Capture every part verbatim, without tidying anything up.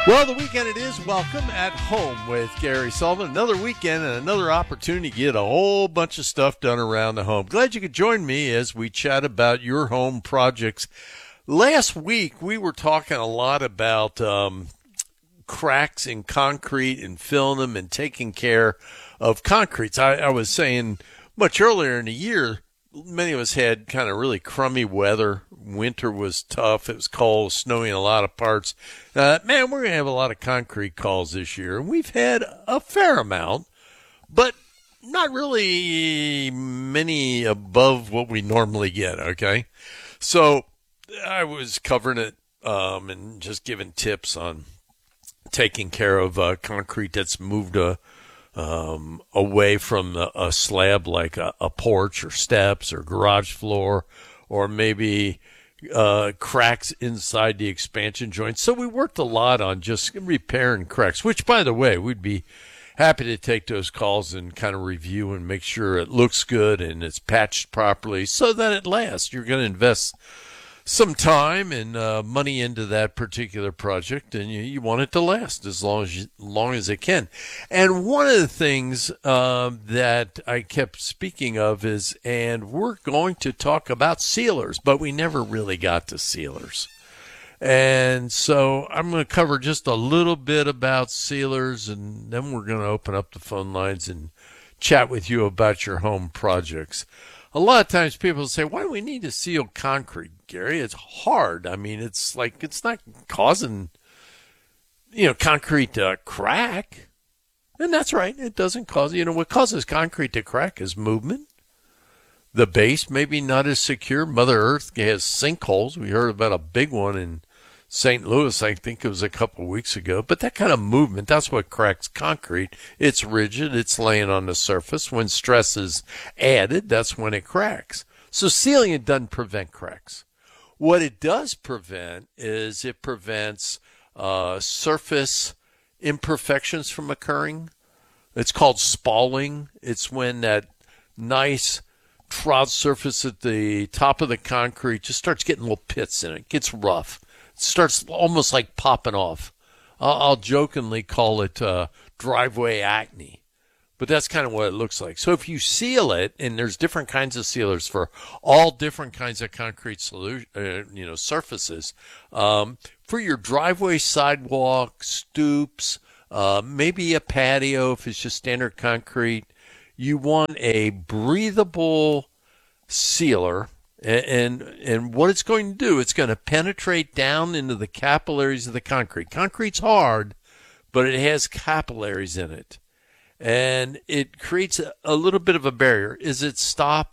Well, the weekend it is. Welcome at home with Gary Sullivan. Another weekend and another opportunity to get a whole bunch of stuff done around the home. Glad you could join me as we chat about your home projects. Last week, we were talking a lot about um, cracks in concrete and filling them and taking care of concretes. I, I was saying much earlier in the year, many of us had kind of really crummy weather. Winter was tough. It was cold, snowing in a lot of parts. Uh, man, we're going to have a lot of concrete calls this year. And we've had a fair amount, but not really many above what we normally get, okay? So I was covering it um, and just giving tips on taking care of uh, concrete that's moved uh, um, away from a, a slab like a, a porch or steps or garage floor, or maybe uh, cracks inside the expansion joints. So we worked a lot on just repairing cracks, which, by the way, we'd be happy to take those calls and kind of review and make sure it looks good and it's patched properly so that it lasts. You're going to invest some time and uh, money into that particular project, and you, you want it to last as long as you, long as it can. And one of the things uh, that I kept speaking of is, and we're going to talk about sealers, but we never really got to sealers. And so I'm going to cover just a little bit about sealers, and then we're going to open up the phone lines and chat with you about your home projects. A lot of times people say, why do we need to seal concrete, Gary? It's hard. I mean, it's like, it's not causing, you know, concrete to crack. And that's right. It doesn't cause, you know, what causes concrete to crack is movement. The base maybe not as secure. Mother Earth has sinkholes. We heard about a big one in Saint Louis, I think it was a couple of weeks ago. But that kind of movement, that's what cracks concrete. It's rigid. It's laying on the surface. When stress is added, that's when it cracks. So sealing it doesn't prevent cracks. What it does prevent is it prevents uh, surface imperfections from occurring. It's called spalling. It's when that nice trod surface at the top of the concrete just starts getting little pits in it. It gets rough. Starts almost like popping off. I'll, I'll jokingly call it uh, driveway acne, but that's kind of what it looks like. So if you seal it, and there's different kinds of sealers for all different kinds of concrete solution, uh, you know, surfaces. Um, for your driveway, sidewalk, stoops, uh, maybe a patio if it's just standard concrete, you want a breathable sealer. And, and and what it's going to do, it's going to penetrate down into the capillaries of the concrete. Concrete's hard, but it has capillaries in it. And it creates a, a little bit of a barrier. Does it stop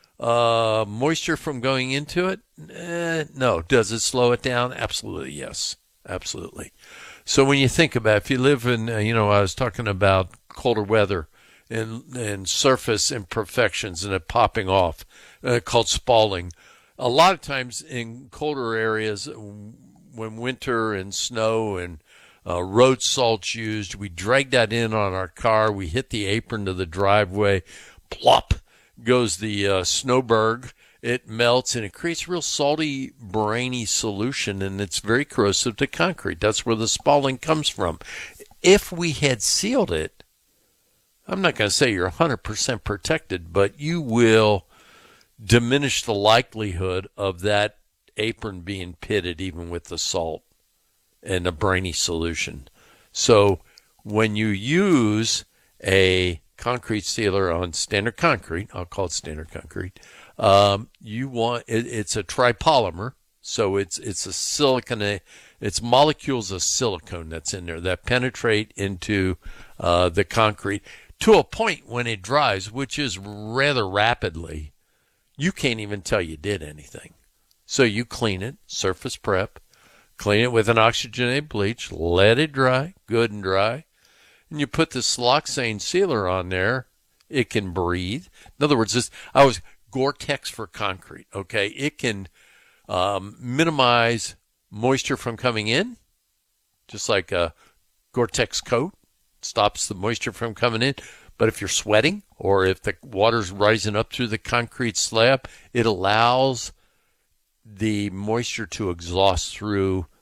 uh, moisture from going into it? Eh, no. Does it slow it down? Absolutely, yes. Absolutely. So when you think about it, if you live in, uh, you know, I was talking about colder weather and, and surface imperfections and it popping off. Uh, called spalling. A lot of times in colder areas, when winter and snow and uh, road salt's used, we drag that in on our car. We hit the apron to the driveway. Plop goes the uh, snowberg. It melts and it creates a real salty, briny solution, and it's very corrosive to concrete. That's where the spalling comes from. If we had sealed it, I'm not going to say you're one hundred percent protected, but you will diminish the likelihood of that apron being pitted even with the salt and a briny solution. So when you use a concrete sealer on standard concrete, I'll call it standard concrete, um, you want it, it's a tripolymer, so it's it's a silicone, it's molecules of silicone that's in there that penetrate into uh, the concrete to a point when it dries, which is rather rapidly. You can't even tell you did anything. So you clean it, surface prep, clean it with an oxygenated bleach, let it dry, good and dry, and you put the siloxane sealer on there. It can breathe. In other words, this I was Gore-Tex for concrete, okay? It can um, minimize moisture from coming in, just like a Gore-Tex coat stops the moisture from coming in. But if you're sweating or if the water's rising up through the concrete slab, it allows the moisture to exhaust through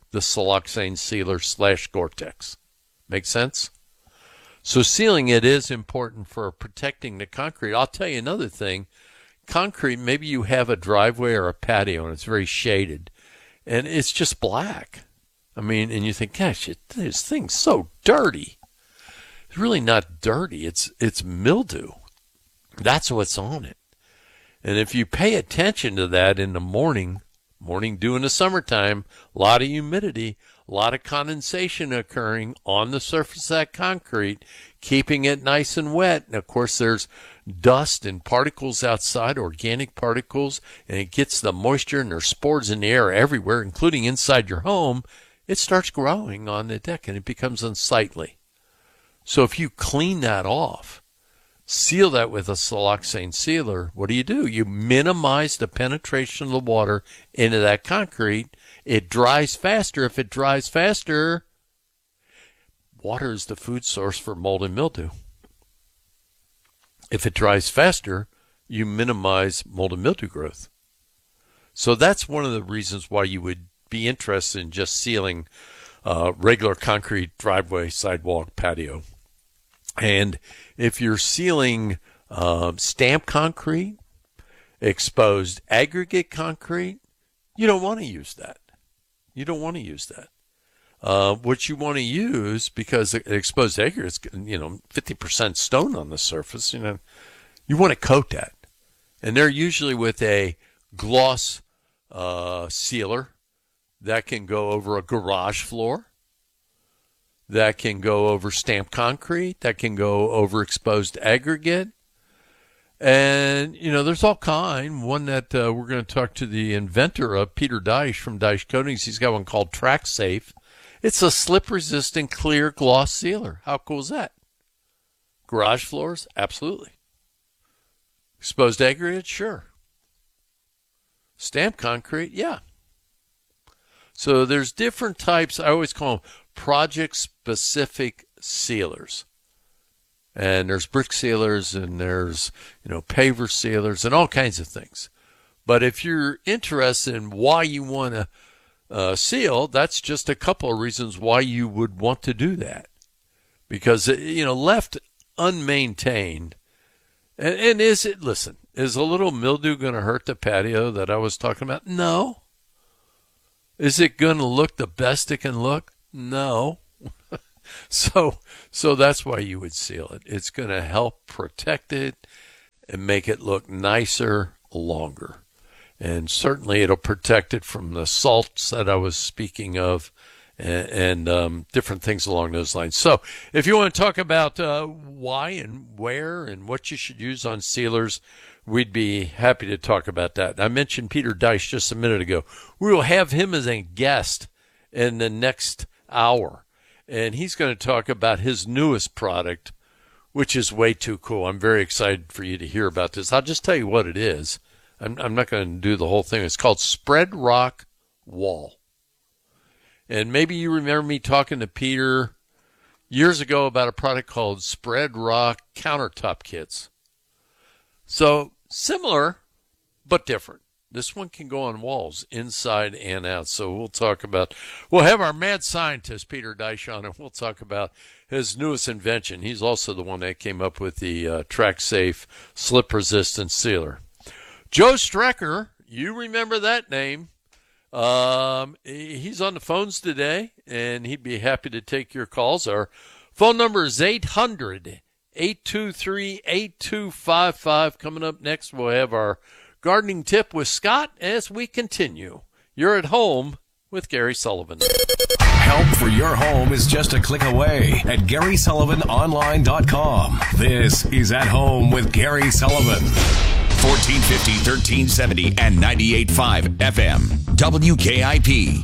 the siloxane sealer slash Gore-Tex. Make sense? So sealing it is important for protecting the concrete. I'll tell you another thing. Concrete, maybe you have a driveway or a patio and it's very shaded and it's just black. I mean, and you think, gosh, it, this thing's so dirty. It's really not dirty. It's it's mildew. That's what's on it. And if you pay attention to that in the morning, morning dew in the summertime, a lot of humidity, a lot of condensation occurring on the surface of that concrete, keeping it nice and wet. And, of course, there's dust and particles outside, organic particles, and it gets the moisture and there's spores in the air everywhere, including inside your home. It starts growing on the deck, and it becomes unsightly. So if you clean that off, seal that with a siloxane sealer, what do you do? You minimize the penetration of the water into that concrete. It dries faster. If it dries faster, water is the food source for mold and mildew. If it dries faster, you minimize mold and mildew growth. So that's one of the reasons why you would be interested in just sealing uh, regular concrete driveway, sidewalk, patio. And if you're sealing uh, stamped concrete, exposed aggregate concrete, you don't want to use that. You don't want to use that. Uh, what you want to use, because exposed aggregate is, you know, fifty percent stone on the surface, you know, you want to coat that. And they're usually with a gloss uh, sealer that can go over a garage floor, that can go over stamped concrete, that can go over exposed aggregate. And, you know, there's all kind. One that uh, we're going to talk to the inventor of, Peter Deich from Deich Coatings. He's got one called Track Safe. It's a slip-resistant clear gloss sealer. How cool is that? Garage floors? Absolutely. Exposed aggregate? Sure. Stamped concrete? Yeah. So there's different types. I always call them project-specific sealers. And there's brick sealers and there's, you know, paver sealers and all kinds of things. But if you're interested in why you want to uh, seal, that's just a couple of reasons why you would want to do that. Because, you know, left unmaintained, and, and is it, listen, is a little mildew going to hurt the patio that I was talking about? No. Is it going to look the best it can look? No. So so that's why you would seal it. It's going to help protect it and make it look nicer longer. And certainly it'll protect it from the salts that I was speaking of and, and um, different things along those lines. So if you want to talk about uh, why and where and what you should use on sealers, we'd be happy to talk about that. I mentioned Peter Deich just a minute ago. We will have him as a guest in the next hour. And he's going to talk about his newest product, which is way too cool. I'm very excited for you to hear about this. I'll just tell you what it is. I'm, I'm not going to do the whole thing. It's called Spread Rock Wall. And maybe you remember me talking to Peter years ago about a product called Spread Rock Countertop Kits. So similar, but different. This one can go on walls, inside and out. So we'll talk about, we'll have our mad scientist, Peter Deich, on, and we'll talk about his newest invention. He's also the one that came up with the uh, Track Safe slip-resistant sealer. Joe Strecker, you remember that name. Um, he's on the phones today, and he'd be happy to take your calls. Our phone number is eight hundred, eight two three, eight two five five. Coming up next, we'll have our gardening tip with Scott as we continue. You're at home with Gary Sullivan. Help for your home is just a click away at Gary Sullivan Online dot com. This is At Home with Gary Sullivan. fourteen fifty, thirteen seventy, and ninety-eight point five F M. W K I P.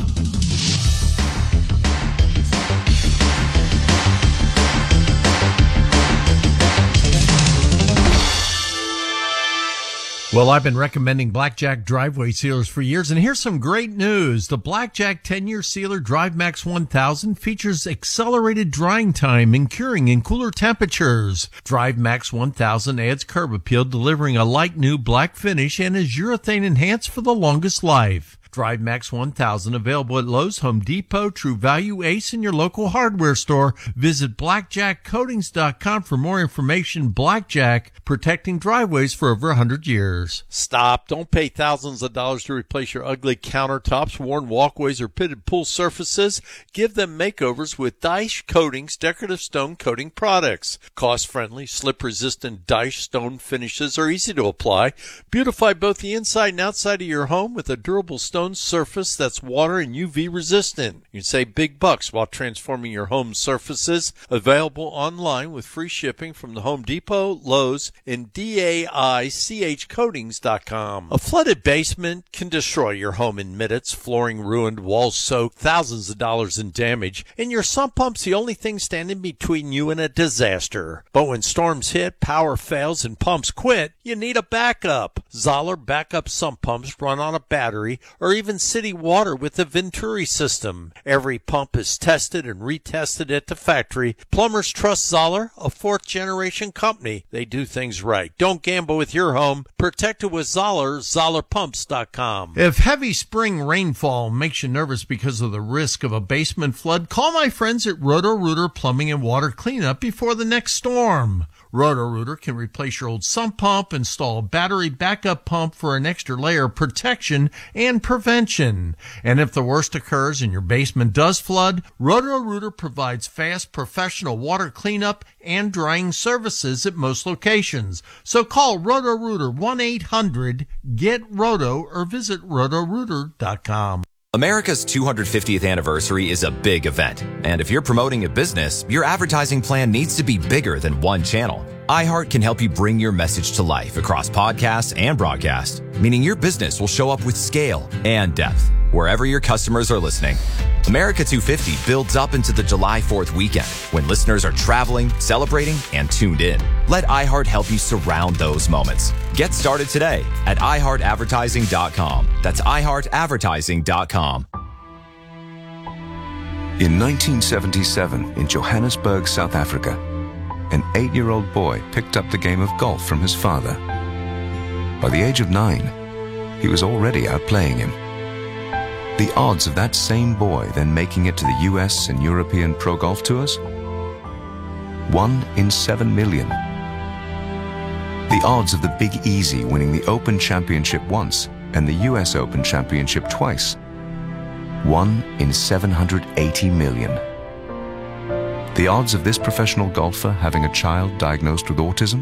Well, I've been recommending Blackjack driveway sealers for years, and here's some great news. The Blackjack ten-year sealer DriveMax one thousand features accelerated drying time and curing in cooler temperatures. DriveMax one thousand adds curb appeal, delivering a light new black finish, and is urethane enhanced for the longest life. DriveMax one thousand available at Lowe's, Home Depot, True Value, Ace, and your local hardware store. Visit blackjack coatings dot com for more information. Blackjack, protecting driveways for over one hundred years. Stop. Don't pay thousands of dollars to replace your ugly countertops, worn walkways, or pitted pool surfaces. Give them makeovers with Dyche Coatings decorative stone coating products. Cost-friendly, slip-resistant Dyche stone finishes are easy to apply. Beautify both the inside and outside of your home with a durable stone surface that's water and U V resistant. You can save big bucks while transforming your home surfaces. Available online with free shipping from the Home Depot, Lowe's, and daich coatings dot com. A flooded basement can destroy your home in minutes. Flooring ruined, walls soaked, thousands of dollars in damage, and your sump pump's the only thing standing between you and a disaster. But when storms hit, power fails, and pumps quit, you need a backup. Zoller backup sump pumps run on a battery or even city water with the Venturi system. Every pump is tested and retested at the factory. Plumbers trust Zoller, a fourth-generation company. They do things right. Don't gamble with your home. Protect it with Zoller, zoller pumps dot com. If heavy spring rainfall makes you nervous because of the risk of a basement flood, call my friends at Roto-Rooter Plumbing and Water Cleanup before the next storm. Roto-Rooter can replace your old sump pump, install a battery backup pump for an extra layer of protection and prevention. And if the worst occurs and your basement does flood, Roto-Rooter provides fast professional water cleanup and drying services at most locations. So call Roto-Rooter one eight hundred get roto or visit roto rooter dot com. America's two hundred fiftieth anniversary is a big event, and if you're promoting a business, your advertising plan needs to be bigger than one channel. iHeart can help you bring your message to life across podcasts and broadcast, meaning your business will show up with scale and depth wherever your customers are listening. America two fifty builds up into the July fourth weekend when listeners are traveling, celebrating, and tuned in. Let iHeart help you surround those moments. Get started today at i heart advertising dot com. That's i heart advertising dot com. In nineteen seventy-seven, in Johannesburg, South Africa, an eight-year-old boy picked up the game of golf from his father. By the age of nine, he was already outplaying him. The odds of that same boy then making it to the U S and European Pro Golf Tours? One in seven million. The odds of the Big Easy winning the Open Championship once and the U S Open Championship twice? One in seven hundred eighty million. The odds of this professional golfer having a child diagnosed with autism?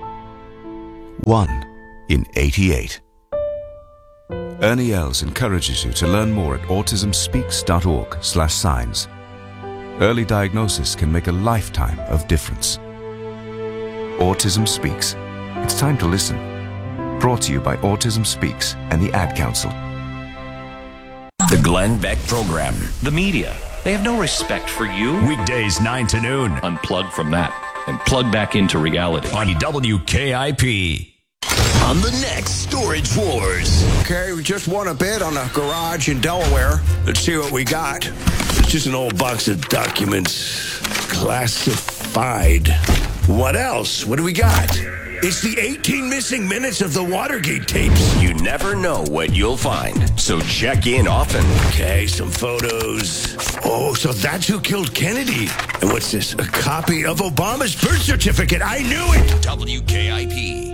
One in eighty-eight. Ernie Els encourages you to learn more at autism speaks dot org slash signs. Early diagnosis can make a lifetime of difference. Autism Speaks. It's time to listen. Brought to you by Autism Speaks and the Ad Council. The Glenn Beck Program. The media, they have no respect for you. Weekdays nine to noon. Unplug from that and plug back into reality. On W K I P. On the next Storage Wars. Okay, we just won a bid on a garage in Delaware. Let's see what we got. It's just an old box of documents. Classified. What else? What do we got? It's the eighteen missing minutes of the Watergate tapes. You never know what you'll find, so check in often. Okay, some photos. Oh, so that's who killed Kennedy. And what's this? A copy of Obama's birth certificate. I knew it. W K I P.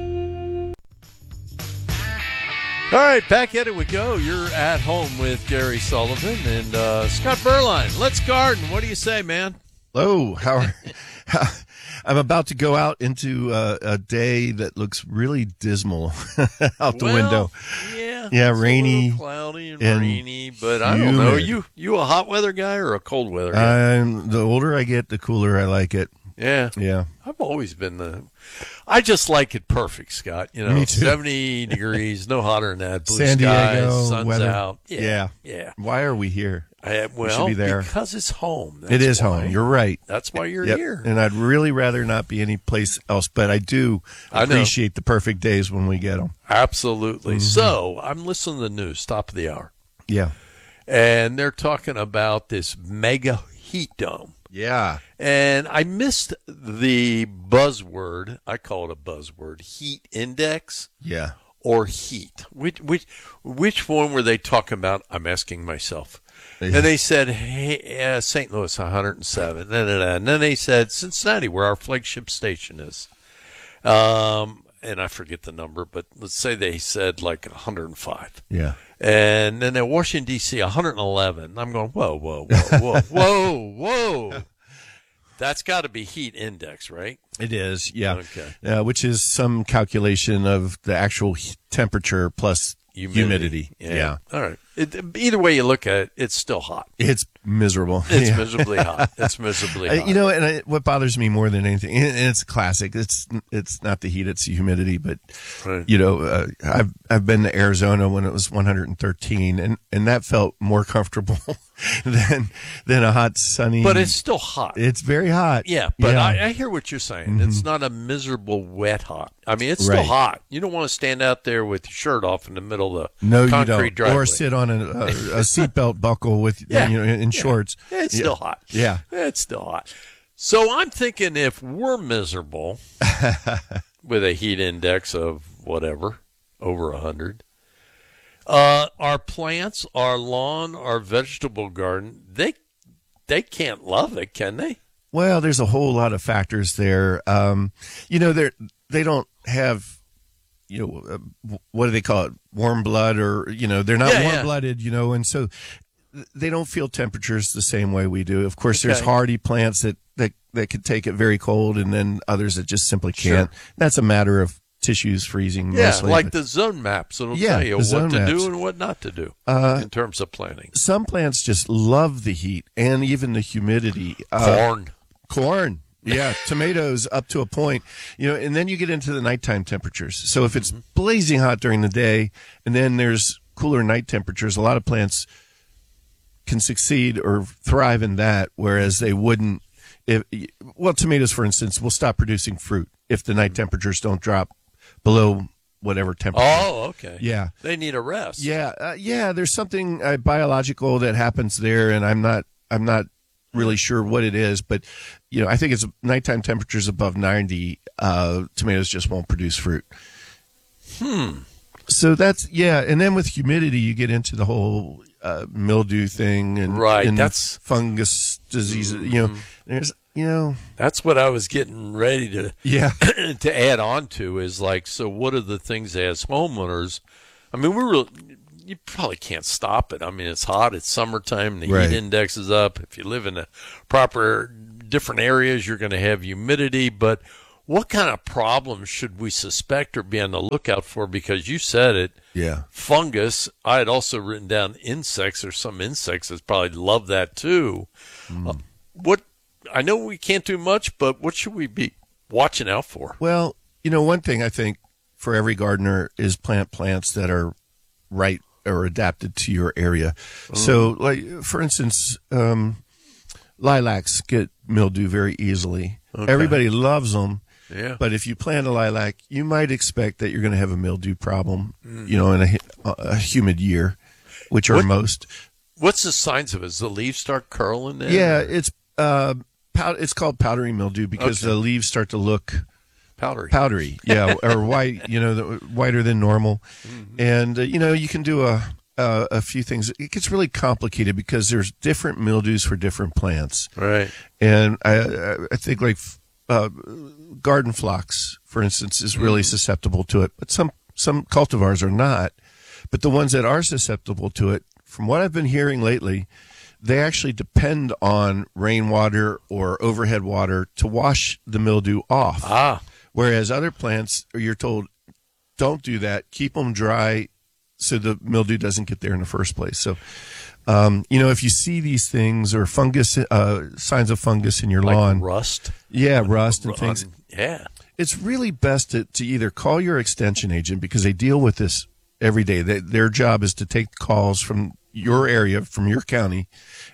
All right, back at it we go. You're at home with Gary Sullivan and uh, Scott Berline. Let's garden. What do you say, man? Hello. How are, how, I'm about to go out into uh, a day that looks really dismal out the well, window. Yeah, yeah, it's rainy, a cloudy and, and rainy. But I don't know. Are humid. you you a hot weather guy or a cold weather guy? I'm the older I get, the cooler I like it. Yeah, yeah. I've always been the. I just like it perfect, Scott. You know, Me too. seventy degrees, no hotter than that. Blue San skies, Diego, sun's weather. out. Yeah, Yeah. yeah. Why are we here? I, We well, should be there. because it's home. That's It is why. home. You're right. That's why you're Yep. here. And I'd really rather not be any place else, but I do I know. appreciate the perfect days when we get them. Absolutely. Mm-hmm. So I'm listening to the news, top of the hour, Yeah. and they're talking about this mega heat dome. Yeah. And I missed the buzzword. I call it a buzzword, heat index, Yeah. or heat? Which which which one were they talking about? I'm asking myself. And they said, hey, uh, Saint Louis, one hundred seven. Da, da, da. And then they said Cincinnati, where our flagship station is. Um, and I forget the number, but let's say they said like one hundred five. Yeah. And then at Washington, D C, one hundred eleven. I'm going, whoa, whoa, whoa, whoa, whoa, whoa. That's got to be heat index, right? It is, yeah. Okay. Uh, which is some calculation of the actual he- temperature plus humidity. humidity. Yeah. yeah. All right. It, either way you look at it, it's still hot. It's miserable. It's yeah. miserably hot. It's miserably hot. Uh, you know, and I, what bothers me more than anything, and it's a classic. It's it's not the heat, it's the humidity. But right. you know, uh, I've I've been to Arizona when it was one hundred thirteen, and, and that felt more comfortable than than a hot sunny. But it's still hot. It's very hot. Yeah, but yeah. I, I hear what you're saying. Mm-hmm. It's not a miserable wet hot. I mean, it's still right. hot. You don't want to stand out there with your shirt off in the middle of the no, concrete you don't. driveway. Or sit on a, a, a seatbelt buckle with yeah. you know in yeah. shorts. Yeah, it's yeah. still hot. Yeah, it's still hot. So I'm thinking if we're miserable with a heat index of whatever over a hundred, uh, our plants, our lawn, our vegetable garden, they they can't love it, can they? Well, there's a whole lot of factors there. Um, you know, they they don't have, you know, uh, what do they call it? Warm blood, or you know, they're not yeah, warm yeah. blooded. You know, and so they don't feel temperatures the same way we do. Of course, Okay. there's hardy plants that that that could take it very cold, and then others that just simply can't. Sure. That's a matter of tissues freezing. Yeah, mostly, like but the zone maps. It'll Yeah, tell you the what zone to maps. do and what not to do Uh, in terms of planting. some plants just love the heat and even the humidity. Uh, Corn. Corn. Yeah, tomatoes up to a point, you know, and then you get into the nighttime temperatures. So if it's blazing hot during the day and then there's cooler night temperatures, a lot of plants can succeed or thrive in that, whereas they wouldn't if, well, tomatoes, for instance, will stop producing fruit if the night temperatures don't drop below whatever temperature. Oh, okay. Yeah. They need a rest. Yeah, uh, yeah. There's something uh, biological that happens there, and I'm not, I'm not really sure what it is, but you know, I think it's nighttime temperatures above ninety. Uh, tomatoes just won't produce fruit. Hmm. So that's yeah, and then with humidity, you get into the whole uh, mildew thing, and Right, and that's- fungus diseases. You know, there's you know, That's what I was getting ready to yeah, to add on to is like, so what are the things as homeowners? I mean, we're real, you probably can't stop it. I mean, it's hot, it's summertime, the Right. heat index is up. If you live in the proper different areas, you're going to have humidity. But what kind of problems should we suspect or be on the lookout for? Because you said it, yeah. fungus. I had also written down insects. There's some insects that probably love that too. Mm. Uh, what I know we can't do much, but what should we be watching out for? Well, you know, one thing I think for every gardener is plant plants that are right or adapted to your area. Mm. So, like for instance, um, lilacs get mildew very easily. Okay. Everybody loves them. Yeah. But if you plant a lilac, you might expect that you're going to have a mildew problem, you know, in a, a humid year, which are What- most. What's the signs of it? Does the leaves start curling then? Yeah, it's uh, pow- it's called powdery mildew because Okay. the leaves start to look Powdery. powdery, yeah, or white, you know, the, whiter than normal. Mm-hmm. And uh, you know, you can do a, a a few things. It gets really complicated because there's different mildews for different plants. Right. And I I, I think like uh, garden phlox, for instance, is really Mm-hmm. susceptible to it, but some some cultivars are not. But the ones that are susceptible to it, from what I've been hearing lately, they actually depend on rainwater or overhead water to wash the mildew off. Ah. Whereas other plants, you're told, don't do that. Keep them dry so the mildew doesn't get there in the first place. So, um, you know, if you see these things or fungus, uh, signs of fungus in your Like lawn, rust. yeah, rust and Um, things, Yeah. it's really best to, to either call your extension agent because they deal with this every day. They, their job is to take calls from your area, from your county,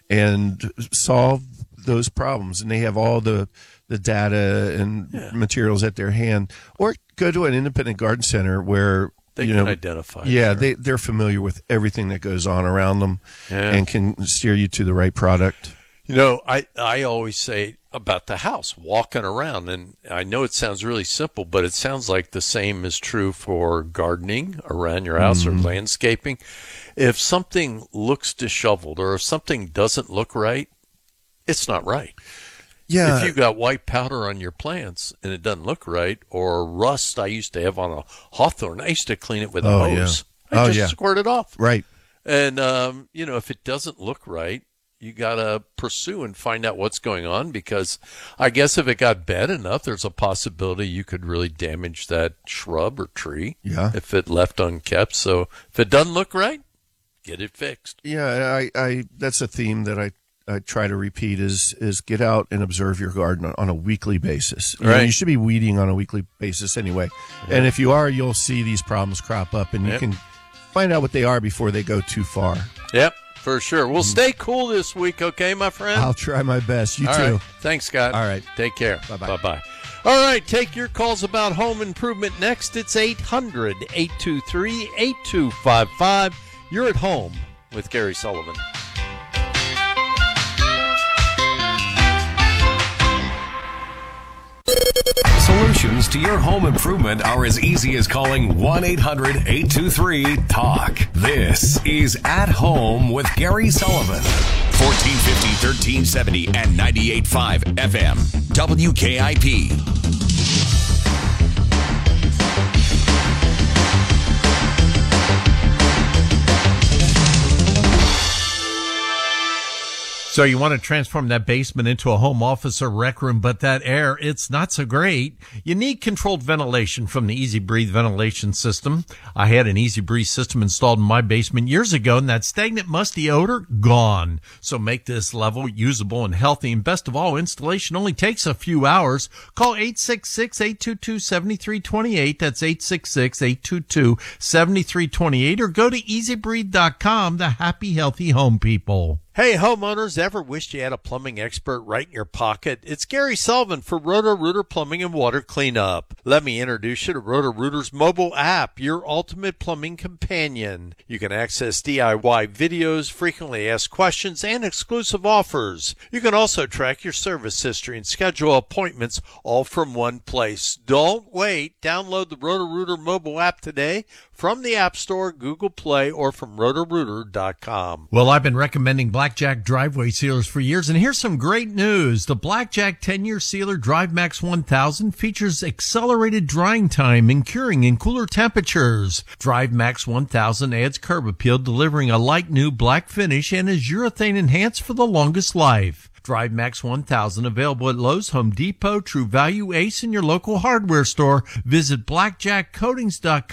and solve those problems. And they have all the the data and Yeah. materials at their hand. Or go to an independent garden center where They you can know, identify. Yeah, sure. they they're familiar with everything that goes on around them Yeah. and can steer you to the right product. You know, I, I always say about the house, walking around, and I know it sounds really simple, but it sounds like the same is true for gardening around your house mm-hmm. or landscaping. If something looks disheveled or if something doesn't look right, it's not right. Yeah. If you got white powder on your plants and it doesn't look right, or rust I used to have on a hawthorn, I used to clean it with a oh, hose. Yeah. I oh, just yeah. squirt it off. Right. And, um, you know, if it doesn't look right, you got to pursue and find out what's going on, because I guess if it got bad enough, there's a possibility you could really damage that shrub or tree yeah. if it left unkept. So if it doesn't look right, get it fixed. Yeah, I, I that's a theme that I, I try to repeat is is get out and observe your garden on, on a weekly basis. You right. know, you should be weeding on a weekly basis anyway. Yeah. And if you are, you'll see these problems crop up, and yep. you can find out what they are before they go too far. Yep. For sure. Well, stay cool this week, okay, my friend? I'll try my best. You All too. Right. Thanks, Scott. All right. Take care. Bye-bye. Bye-bye. All right, take your calls about home improvement next. It's eight hundred, eight two three, eight two five five. You're at home with Gary Sullivan. Solutions to your home improvement are as easy as calling one eight hundred, eight two three, talk. This is At Home with Gary Sullivan. fourteen fifty, thirteen seventy, and ninety-eight point five F M. W K I P. So you want to transform that basement into a home office or rec room, but that air, it's not so great. You need controlled ventilation from the Easy Breathe ventilation system. I had an Easy Breathe system installed in my basement years ago, and that stagnant, musty odor, gone. So make this level usable and healthy. And best of all, installation only takes a few hours. Call eight six six, eight two two, seven three two eight. That's eight six six, eight two two, seven three two eight. Or go to easy breathe dot com, the happy, healthy home people. Hey, homeowners, ever wished you had a plumbing expert right in your pocket? It's Gary Sullivan for Roto-Rooter Plumbing and Water Cleanup. Let me introduce you to Roto-Rooter's mobile app, your ultimate plumbing companion. You can access D I Y videos, frequently asked questions, and exclusive offers. You can also track your service history and schedule appointments all from one place. Don't wait. Download the Roto-Rooter mobile app today from the App Store, Google Play, or from roto rooter dot com. Well, I've been recommending Blackjack driveway sealers for years, and here's some great news. The Blackjack ten-year sealer DriveMax one thousand features accelerated drying time and curing in cooler temperatures. DriveMax one thousand adds curb appeal, delivering a light new black finish, and is urethane enhanced for the longest life. DriveMax one thousand available at Lowe's, Home Depot, True Value, Ace, and your local hardware store. Visit blackjack coatings dot com.